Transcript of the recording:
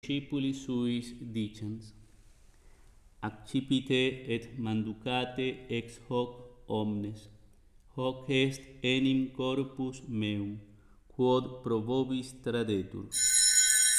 discipuli suis dicens: accipite et manducate ex hoc omnes, hoc est enim corpus meum, quod pro vobis tradetur.